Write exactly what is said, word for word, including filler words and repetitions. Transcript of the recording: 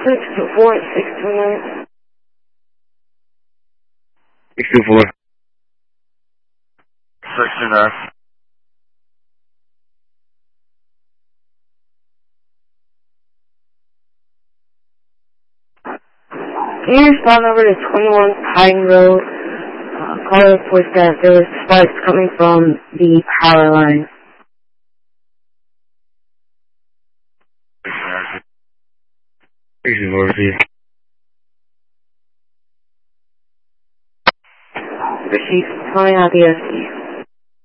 six two four, six two nine. six two four. six two nine. Can you respond over to twenty-one Pine Road? Uh, call reports that there was sparks coming from the power line. six two four. Received. Calling out the S D.